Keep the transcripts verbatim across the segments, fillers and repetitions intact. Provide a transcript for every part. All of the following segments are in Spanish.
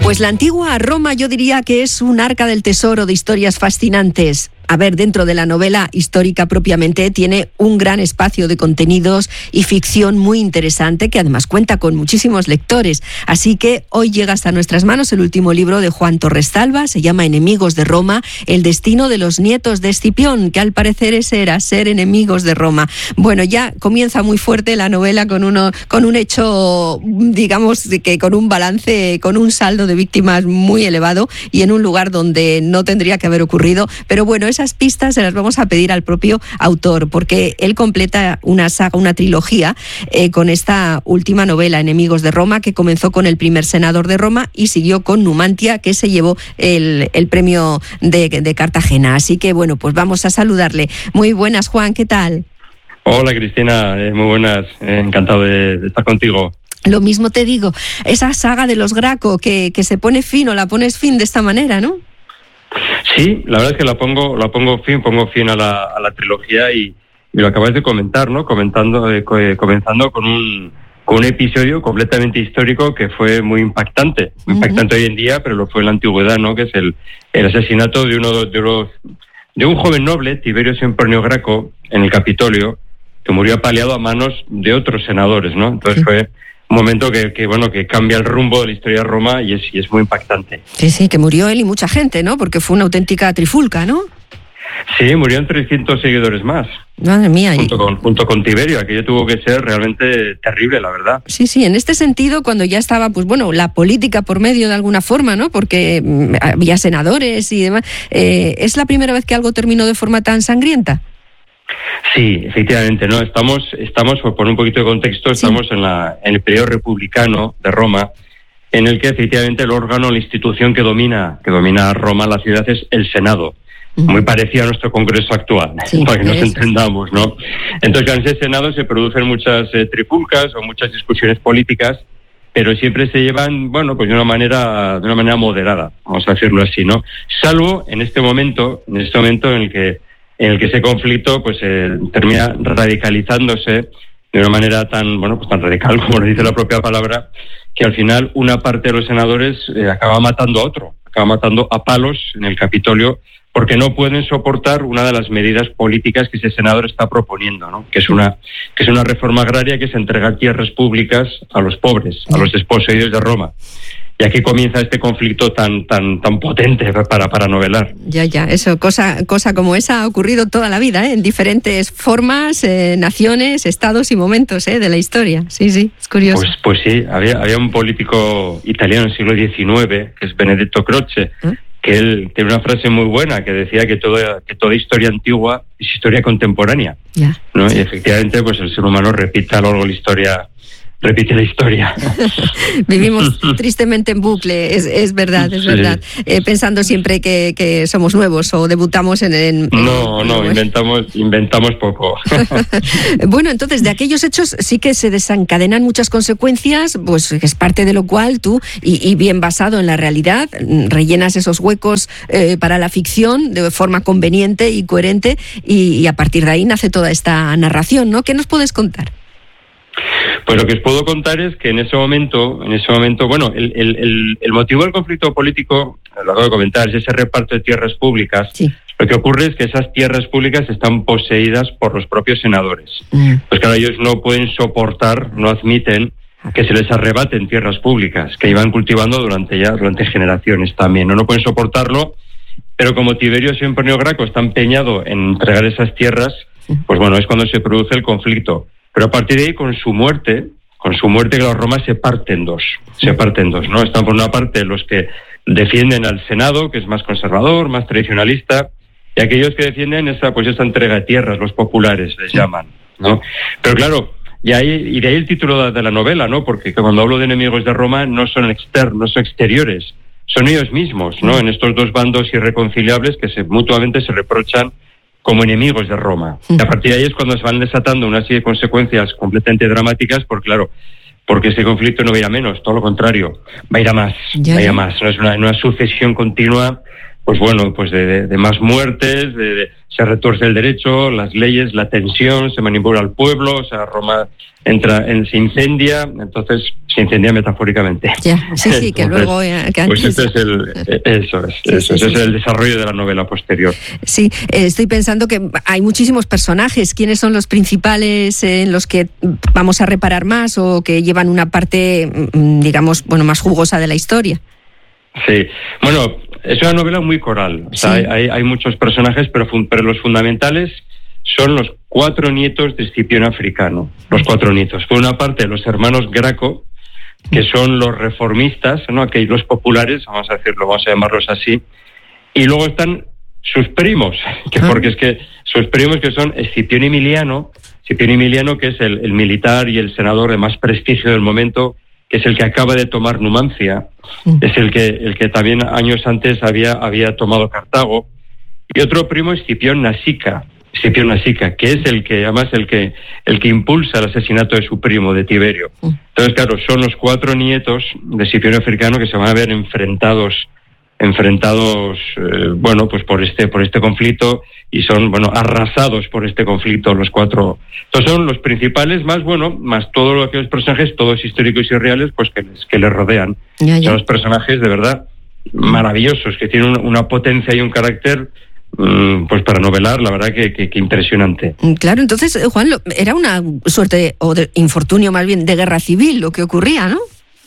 Pues la antigua Roma yo diría que es un arca del tesoro de historias fascinantes. A ver, dentro de la novela histórica propiamente tiene un gran espacio de contenidos y ficción muy interesante que además cuenta con muchísimos lectores. Así que hoy llega hasta nuestras manos el último libro de Juan Torres Talva, se llama Enemigos de Roma, el destino de los nietos de Escipión, que al parecer ese era ser enemigos de Roma. Bueno, ya comienza muy fuerte la novela con uno con un hecho, digamos, que con un balance, con un saldo de víctimas muy elevado y en un lugar donde no tendría que haber ocurrido. Pero bueno, es Esas pistas se las vamos a pedir al propio autor, porque él completa una saga, una trilogía, eh, con esta última novela, Enemigos de Roma, que comenzó con El primer senador de Roma y siguió con Numantia, que se llevó el, el premio de, de Cartagena. Así que bueno, pues vamos a saludarle. Muy buenas, Juan, ¿qué tal? Hola, Cristina, eh, muy buenas, eh, encantado de, de estar contigo. Lo mismo te digo, esa saga de los Graco, que, que se pone fin o la pones fin de esta manera, ¿no? Sí, la verdad es que la pongo, la pongo fin, pongo fin a la, a la trilogía y, y lo acabas de comentar, ¿no? Comentando, eh, co- comenzando con un, con un episodio completamente histórico que fue muy impactante, muy uh-huh. impactante hoy en día, pero lo fue en la antigüedad, ¿no? Que es el, el asesinato de uno de los, de un joven noble, Tiberio Sempronio Graco, en el Capitolio, que murió apaleado a manos de otros senadores, ¿no? Entonces sí. fue un momento que, que bueno que cambia el rumbo de la historia de Roma y es, y es muy impactante. Sí, sí, que murió él y mucha gente, ¿no? Porque fue una auténtica trifulca, ¿no? Sí, murieron trescientos seguidores más. Madre mía. Junto con, junto con Tiberio, aquello tuvo que ser realmente terrible, la verdad. Sí, sí, en este sentido, cuando ya estaba, pues bueno, la política por medio de alguna forma, ¿no? Porque mmm, había senadores y demás. Eh, ¿Es la primera vez que algo terminó de forma tan sangrienta? Sí, efectivamente, no estamos, estamos por poner un poquito de contexto, estamos sí. en la en el periodo republicano de Roma, en el que efectivamente el órgano, la institución que domina, que domina Roma, la ciudad, es el Senado. Uh-huh. Muy parecido a nuestro Congreso actual, sí, para que nos entendamos, ¿no? Entonces, en ese Senado se producen muchas eh, trifulcas o muchas discusiones políticas, pero siempre se llevan, bueno, pues de una manera, de una manera moderada, vamos a decirlo así, ¿no? Salvo en este momento, en este momento en el que en el que ese conflicto pues eh, termina radicalizándose de una manera tan bueno pues tan radical como lo dice la propia palabra, que al final una parte de los senadores eh, acaba matando a otro, acaba matando a palos en el Capitolio porque no pueden soportar una de las medidas políticas que ese senador está proponiendo, ¿no? Que es una que es una reforma agraria, que es entregar tierras públicas a los pobres, a los desposeídos de Roma. Y aquí comienza este conflicto tan tan tan potente para para novelar. Ya, ya, eso, cosa cosa como esa ha ocurrido toda la vida, ¿eh? En diferentes formas, eh, naciones, estados y momentos, ¿eh? De la historia. Sí, sí, es curioso. Pues pues sí, había había un político italiano del siglo diecinueve, que es Benedetto Croce, ¿eh? Que él tiene una frase muy buena que decía que toda que toda historia antigua es historia contemporánea, ya, ¿no? sí. Y efectivamente, pues el ser humano repite a lo largo de la historia. Repite la historia. Vivimos tristemente en bucle, es, es verdad, es sí. verdad. Eh, pensando siempre que, que somos nuevos o debutamos en... en no, en, no, en... inventamos inventamos poco. Bueno, entonces, de aquellos hechos sí que se desencadenan muchas consecuencias, pues es parte de lo cual tú, y, y bien basado en la realidad, rellenas esos huecos eh, para la ficción de forma conveniente y coherente, y, y a partir de ahí nace toda esta narración, ¿no? ¿Qué nos puedes contar? Pues lo que os puedo contar es que en ese momento, en ese momento, bueno, el, el, el, el motivo del conflicto político, lo acabo de comentar, es ese reparto de tierras públicas. Sí. Lo que ocurre es que esas tierras públicas están poseídas por los propios senadores. Mm. Pues claro, ellos no pueden soportar, no admiten que se les arrebaten tierras públicas, que iban cultivando durante ya, durante generaciones también. No, no pueden soportarlo, pero como Tiberio Sempronio Graco está empeñado en entregar esas tierras, pues bueno, es cuando se produce el conflicto. Pero a partir de ahí, con su muerte, con su muerte, que la Roma se parte en dos, se parte en dos, ¿no? Están por una parte los que defienden al Senado, que es más conservador, más tradicionalista, y aquellos que defienden esa, pues esa entrega de tierras, los populares les llaman, ¿no? Pero claro, y ahí, y de ahí el título de, de la novela, ¿no? Porque cuando hablo de enemigos de Roma no son externos, no son exteriores, son ellos mismos, ¿no? En estos dos bandos irreconciliables que se mutuamente se reprochan como enemigos de Roma. Y a partir de ahí es cuando se van desatando una serie de consecuencias completamente dramáticas, porque claro, porque ese conflicto no va a ir a menos, todo lo contrario, va a ir a más, ya, va a ir a más. No es una, una sucesión continua pues bueno, pues de, de, de más muertes, de, de, se retuerce el derecho, las leyes, la tensión, se manipula al pueblo, o sea, Roma entra, en, se incendia, entonces se incendia metafóricamente. Ya, sí, sí, que entonces, luego... Eh, que antes... Pues ese es el, eso es, sí, eso sí, es, sí. es el desarrollo de la novela posterior. Sí, eh, estoy pensando que hay muchísimos personajes. ¿Quiénes son los principales eh, en los que vamos a reparar más o que llevan una parte, digamos, bueno, más jugosa de la historia? Sí, bueno, es una novela muy coral. O sea, sí. hay, hay muchos personajes, pero, pero los fundamentales son los cuatro nietos de Escipión Africano. Los cuatro nietos. Por una parte, los hermanos Graco, que son los reformistas, ¿no? Aquellos los populares, vamos a decirlo, vamos a llamarlos así. Y luego están sus primos, que porque es que sus primos que son Escipión Emiliano, Escipión Emiliano, que es el, el militar y el senador de más prestigio del momento, que es el que acaba de tomar Numancia, mm. es el que el que también años antes había había tomado Cartago, y otro primo es Escipión Nasica, Escipión Nasica, que es el que además el que el que impulsa el asesinato de su primo, de Tiberio. Mm. Entonces, claro, son los cuatro nietos de Escipión Africano que se van a ver enfrentados enfrentados eh, bueno, pues por este por este conflicto, y son, bueno, arrasados por este conflicto los cuatro. Estos son los principales, más, bueno, más todos aquellos personajes, todos históricos y reales, pues que les, que les rodean. Ya, ya. Son los personajes de verdad maravillosos, que tienen una potencia y un carácter, mmm, pues para novelar, la verdad que, que, que impresionante. Claro, entonces, Juan, era una suerte, de, o de infortunio más bien, de guerra civil lo que ocurría, ¿no?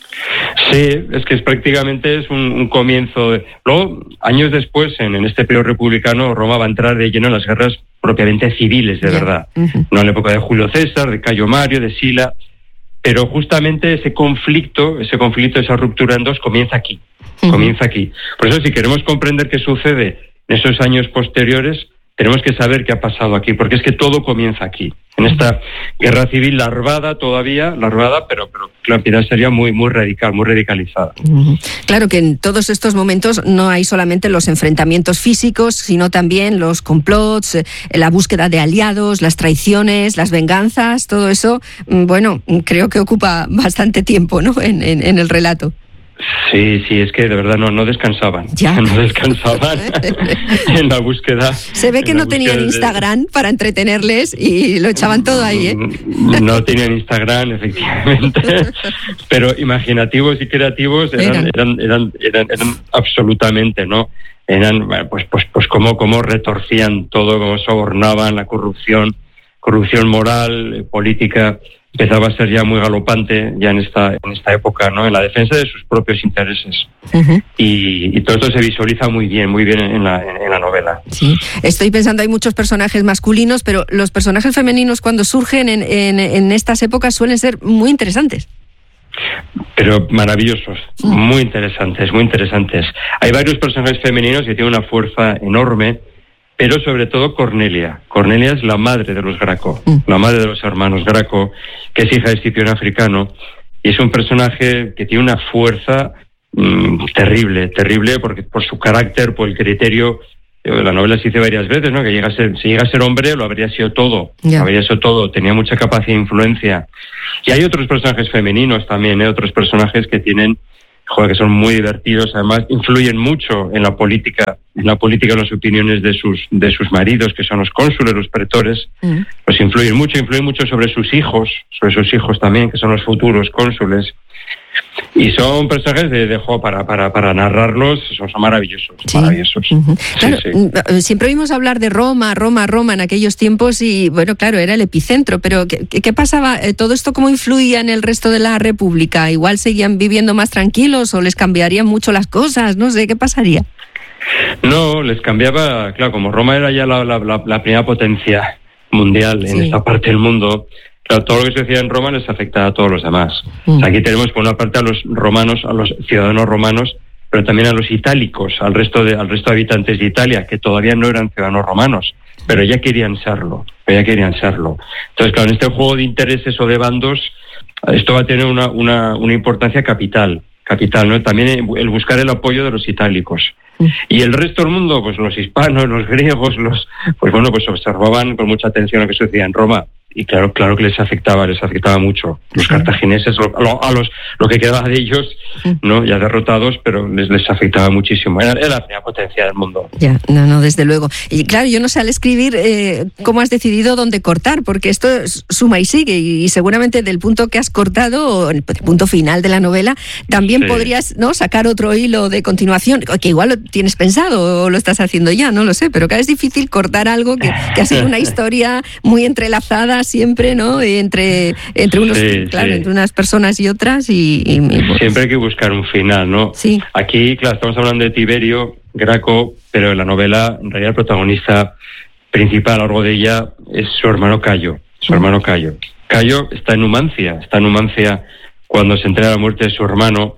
Sí, es que es prácticamente es un, un comienzo. De... Luego, años después, en, en este periodo republicano, Roma va a entrar de lleno en las guerras propiamente civiles, de yeah. verdad. Uh-huh. No en la época de Julio César, de Cayo Mario, de Sila, pero justamente ese conflicto, ese conflicto, esa ruptura en dos, comienza aquí. Uh-huh. Comienza aquí. Por eso, si queremos comprender qué sucede en esos años posteriores, tenemos que saber qué ha pasado aquí, porque es que todo comienza aquí, en esta guerra civil larvada todavía, larvada, pero, pero claro, sería muy, muy radical, muy radicalizada. Claro que en todos estos momentos no hay solamente los enfrentamientos físicos, sino también los complots, la búsqueda de aliados, las traiciones, las venganzas, todo eso, bueno, creo que ocupa bastante tiempo, ¿no?, en, en, en el relato. Sí, sí, es que de verdad no, no descansaban, ya. no descansaban en la búsqueda. Se ve que no tenían de... Instagram para entretenerles y lo echaban todo ahí, ¿eh? No tenían Instagram, efectivamente, pero imaginativos y creativos eran, eran, eran, eran, eran absolutamente, ¿no? Eran, pues, pues, pues cómo, cómo retorcían todo, cómo sobornaban, la corrupción, corrupción moral, política. Empezaba a ser ya muy galopante ya en esta en esta época, ¿no? En la defensa de sus propios intereses. Uh-huh. y, y todo esto se visualiza muy bien, muy bien en la, en, en la novela. Sí, estoy pensando, hay muchos personajes masculinos, pero los personajes femeninos cuando surgen en, en, en estas épocas suelen ser muy interesantes. Pero maravillosos, uh-huh. muy interesantes, muy interesantes. Hay varios personajes femeninos que tienen una fuerza enorme, pero sobre todo Cornelia. Cornelia es la madre de los Graco, mm. la madre de los hermanos Graco, que es hija de Escipión Africano, y es un personaje que tiene una fuerza mmm, terrible, terrible, porque por su carácter, por el criterio, la novela se dice varias veces, ¿no?, que llega a ser, si llega a ser hombre, lo habría sido todo, yeah. habría sido todo, tenía mucha capacidad de influencia. Y hay otros personajes femeninos también, ¿eh? otros personajes que tienen, joder, que son muy divertidos, además influyen mucho en la política, en la política, en las opiniones de sus de sus maridos, que son los cónsules, los pretores, mm. pues influyen mucho, influyen mucho sobre sus hijos, sobre sus hijos también, que son los futuros cónsules. Y son personajes de, de juego para, para, para narrarlos, son, son maravillosos, sí. maravillosos. Uh-huh. Claro, sí, sí. Siempre oímos hablar de Roma, Roma, Roma en aquellos tiempos y, bueno, claro, era el epicentro, pero ¿qué, qué pasaba? ¿Todo esto cómo influía en el resto de la República? ¿Igual seguían viviendo más tranquilos o les cambiarían mucho las cosas? No sé, ¿qué pasaría? No, les cambiaba, claro, como Roma era ya la, la, la, la primera potencia mundial en sí. esta parte del mundo. Claro, todo lo que se hacía en Roma les afectaba a todos los demás. Mm. O sea, aquí tenemos por una parte a los romanos, a los ciudadanos romanos, pero también a los itálicos, al resto de, al resto de habitantes de Italia, que todavía no eran ciudadanos romanos, pero ya querían serlo, pero ya querían serlo. Entonces, claro, en este juego de intereses o de bandos, esto va a tener una, una, una importancia capital, capital, ¿no? También el buscar el apoyo de los itálicos. Y el resto del mundo, pues los hispanos, los griegos, los, pues bueno, pues observaban con mucha atención lo que sucedía en Roma. y claro, claro que les afectaba, les afectaba mucho. Los cartagineses, lo, lo, a los lo que quedaba de ellos, no, ya derrotados, pero les, les afectaba muchísimo. Era, era la primera potencia del mundo. Ya, no, no, desde luego. Y claro, yo no sé al escribir eh, cómo has decidido dónde cortar, porque esto suma y sigue, y, y seguramente del punto que has cortado, el punto final de la novela, también sí. podrías, ¿no?, sacar otro hilo de continuación, que igual lo tienes pensado o lo estás haciendo ya, no lo sé, pero claro, es difícil cortar algo que, que ha sido una historia muy entrelazada siempre, ¿no? Entre, entre unos, sí, claro, sí. entre unas personas y otras, y, y pues... siempre hay que buscar un final, ¿no? Sí. Aquí, claro, estamos hablando de Tiberio Graco, pero en la novela, en realidad, el protagonista principal a lo largo de ella es su hermano Cayo, su hermano Cayo. Cayo está en Numancia, está en Numancia cuando se entera la muerte de su hermano,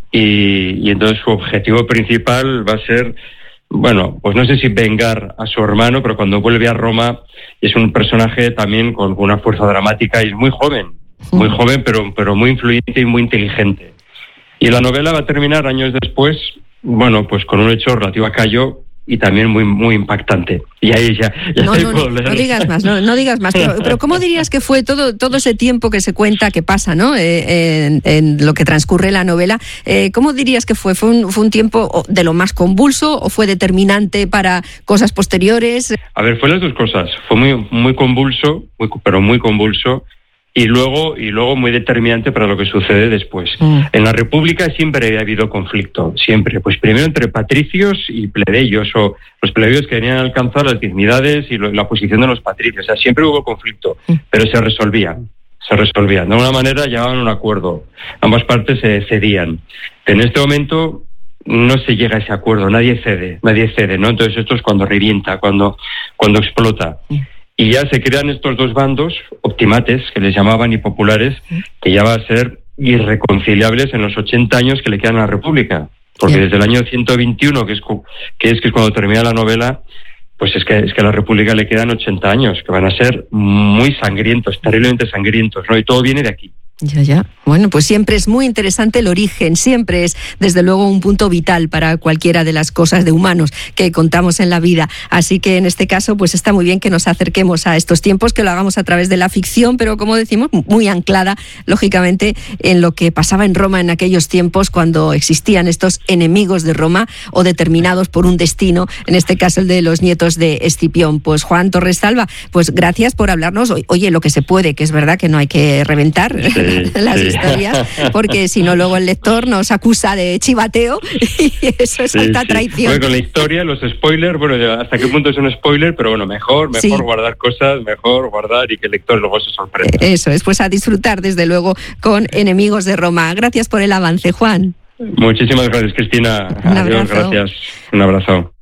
y, y entonces su objetivo principal va a ser, bueno, pues no sé si vengar a su hermano, pero cuando vuelve a Roma es un personaje también con una fuerza dramática y es muy joven, muy joven, pero, pero muy influyente y muy inteligente. Y la novela va a terminar años después, bueno, pues con un hecho relativo a Cayo y también muy muy impactante. Y ahí ya, ya no, no, no, no digas más, no, no digas más. Pero, pero ¿cómo dirías que fue todo todo ese tiempo que se cuenta, que pasa, ¿no? Eh, en, en lo que transcurre la novela, eh, ¿cómo dirías que fue? ¿Fue un, fue un tiempo de lo más convulso o fue determinante para cosas posteriores? A ver, fue las dos cosas. Fue muy muy convulso, muy, pero muy convulso. Y luego, y luego muy determinante para lo que sucede después. Mm. En la República siempre ha habido conflicto, siempre. Pues primero entre patricios y plebeyos, o los plebeyos que venían a alcanzar las dignidades y lo, la posición de los patricios. O sea, siempre hubo conflicto, mm. pero se resolvían, se resolvían. De alguna manera llegaban a un acuerdo. Ambas partes se cedían. En este momento no se llega a ese acuerdo, nadie cede, nadie cede, ¿no? Entonces esto es cuando revienta, cuando, cuando explota. Mm. Y ya se crean estos dos bandos, optimates, que les llamaban, y populares, que ya va a ser irreconciliables en los ochenta años que le quedan a la República. Porque sí. desde el año ciento veintiuno, que es, que es que es cuando termina la novela, pues es que, es que a la República le quedan ochenta años, que van a ser muy sangrientos, terriblemente sangrientos, ¿no? Y todo viene de aquí. Ya, ya. Bueno, pues siempre es muy interesante el origen, siempre es, desde luego, un punto vital para cualquiera de las cosas de humanos que contamos en la vida. Así que en este caso, pues está muy bien que nos acerquemos a estos tiempos, que lo hagamos a través de la ficción, pero como decimos, muy anclada, lógicamente, en lo que pasaba en Roma en aquellos tiempos, cuando existían estos enemigos de Roma o determinados por un destino, en este caso el de los nietos de Escipión. Pues Juan Torres Salva, pues gracias por hablarnos. Oye, lo que se puede, que es verdad que no hay que reventar sí. las sí. historias, porque si no luego el lector nos acusa de chivateo y eso es sí, alta sí. traición. Bueno, con la historia, los spoilers, bueno, hasta qué punto es un spoiler, pero bueno, mejor, mejor sí. guardar cosas, mejor guardar y que el lector luego se sorprenda. Eso es, pues a disfrutar desde luego con Enemigos de Roma. Gracias por el avance, Juan. Muchísimas gracias, Cristina. Un Adiós, abrazo. gracias. Un abrazo.